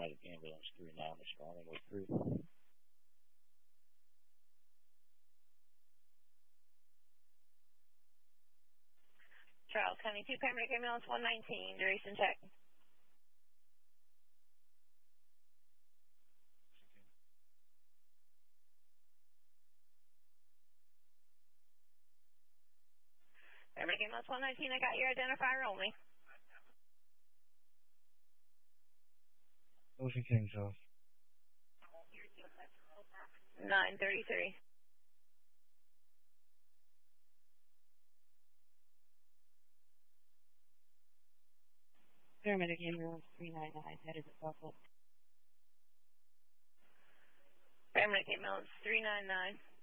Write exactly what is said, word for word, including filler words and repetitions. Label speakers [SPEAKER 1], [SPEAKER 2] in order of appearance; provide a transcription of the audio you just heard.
[SPEAKER 1] paramedic ambulance three nine responding with three.
[SPEAKER 2] Charles County two, paramedic ambulance one nineteen, duration check. Paramedic ambulance one nineteen, I got your identifier only.
[SPEAKER 3] Ocean Kings off.
[SPEAKER 2] nine thirty-three.
[SPEAKER 4] Paramedic ambulance three nine nine, headed to Buffalo.
[SPEAKER 2] Paramedic ambulance three nine nine.